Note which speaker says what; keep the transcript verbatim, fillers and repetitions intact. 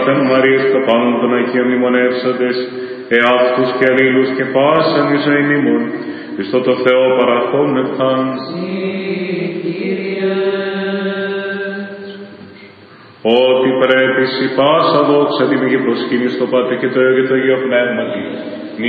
Speaker 1: παθεν Μαρίας και πάντων των Αγίων μνημονεύσαντες, εαυτούς και αλλήλους και πάσαν εις ζωήν ημών, εις το Θεό παραχόμεθαν. Ότι πρέπει σοι πάσα δόξα την πηγή προσκύνη στο Πάτερ και το Υιό και το Αγίο Πνεύματι,